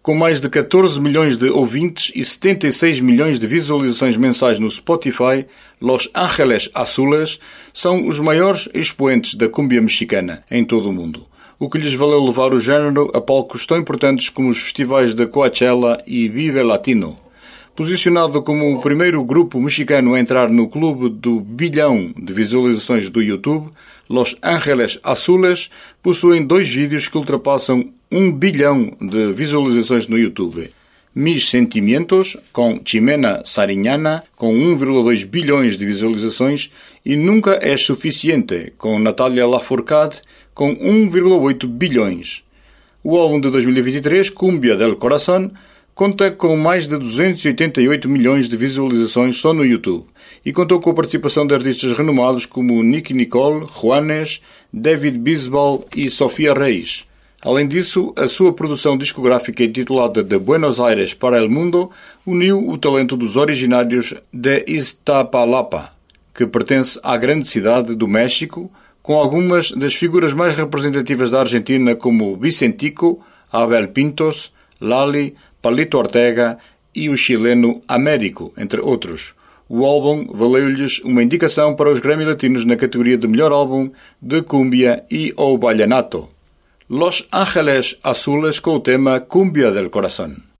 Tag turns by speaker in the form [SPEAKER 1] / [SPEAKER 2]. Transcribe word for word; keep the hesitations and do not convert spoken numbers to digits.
[SPEAKER 1] Com mais de catorze milhões de ouvintes e setenta e seis milhões de visualizações mensais no Spotify, Los Ángeles Azules são os maiores expoentes da cumbia mexicana em todo o mundo, o que lhes valeu levar o género a palcos tão importantes como os festivais de Coachella e Vive Latino. Posicionado como o primeiro grupo mexicano a entrar no clube do bilhão de visualizações do YouTube, Los Ángeles Azules possuem dois vídeos que ultrapassam um bilhão de visualizações no YouTube. Mis Sentimientos, com Ximena Sariñana, com um vírgula dois bilhões de visualizações, e Nunca é Suficiente, com Natalia Lafourcade, com um vírgula oito bilhões. O álbum de dois mil e vinte e três, Cumbia del Corazón, conta com mais de duzentos e oitenta e oito milhões de visualizações só no YouTube e contou com a participação de artistas renomados como Nicki Nicole, Juanes, David Bisbal e Sofia Reis. Além disso, a sua produção discográfica intitulada De Buenos Aires para el Mundo uniu o talento dos originários de Iztapalapa, que pertence à grande cidade do México, com algumas das figuras mais representativas da Argentina como Vicentico, Abel Pintos, Lali, Palito Ortega e o chileno Américo, entre outros. O álbum valeu-lhes uma indicação para os Grammy Latinos na categoria de melhor álbum de cumbia e ou vallenato. Los Ángeles Azules com o tema Cumbia del Corazón.